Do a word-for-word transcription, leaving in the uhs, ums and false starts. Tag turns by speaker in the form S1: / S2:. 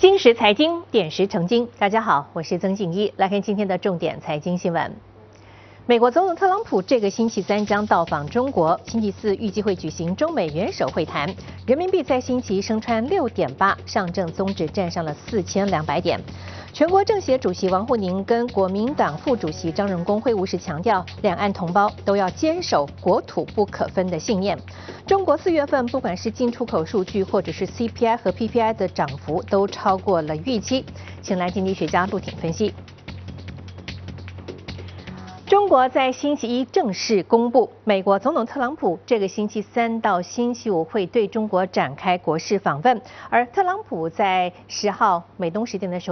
S1: 金石财经，点石成金。大家好，我是曾静一，来看今天的重点财经新闻。美国总统特朗普这个星期三将到访中国，星期四预计会举行中美元首会谈。人民币在星期一升穿六点八，上证综指站上了四千两百点。全国政协主席王沪宁跟国民党副主席张荣恭会晤时强调，两岸同胞都要坚守国土不可分的信念。中国四月份不管是进出口数据或者是 C P I 和 P P I 的涨幅都超过了预期，请来经济学家陆挺分析。中国在星期一正式公布，美国总统特朗普这个星期三到星期五会对中国展开国事访问，而特朗普在十号美东时间的时候。